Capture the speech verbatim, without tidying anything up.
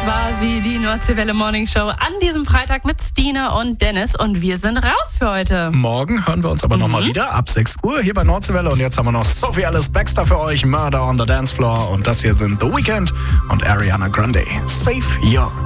war sie, die Nordseewelle Morning Show an diesem Freitag mit Stina und Dennis. Und wir sind raus für heute. Morgen hören wir uns aber mhm. nochmal wieder ab sechs Uhr hier bei Nordseewelle. Und jetzt haben wir noch Sophie Alice Baxter für euch, Murder on the Dance Floor. Und das hier sind The Weeknd und Ariana Grande. Save Your